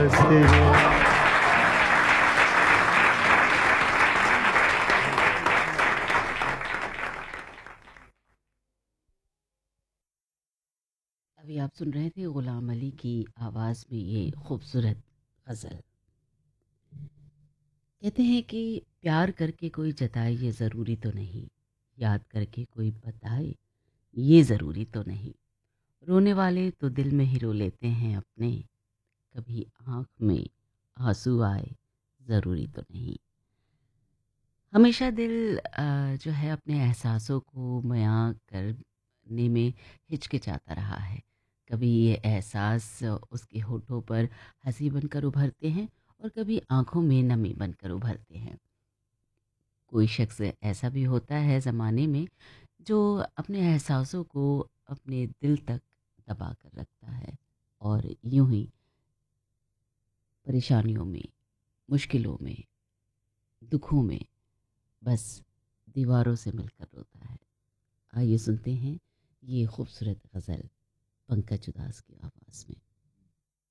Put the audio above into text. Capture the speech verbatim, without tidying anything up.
सिवा। अभी आप सुन रहे थे गुलाम अली की आवाज़ में ये खूबसूरत गज़ल। कहते हैं कि प्यार करके कोई जताए ये ज़रूरी तो नहीं, याद करके कोई बताए ये ज़रूरी तो नहीं, रोने वाले तो दिल में ही रो लेते हैं अपने, कभी आँख में आंसू आए ज़रूरी तो नहीं। हमेशा दिल अ, जो है अपने एहसासों को बयां करने में हिचकिचाता रहा है। कभी ये एहसास उसके होठों पर हंसी बनकर उभरते हैं और कभी आंखों में नमी बनकर उभरते हैं। कोई शख्स ऐसा भी होता है ज़माने में जो अपने एहसासों को अपने दिल तक दबा कर रखता है और यूं ही परेशानियों में, मुश्किलों में, दुखों में बस दीवारों से मिलकर रोता है। आइए सुनते हैं ये खूबसूरत गज़ल पंकज उदास की आवाज़ में।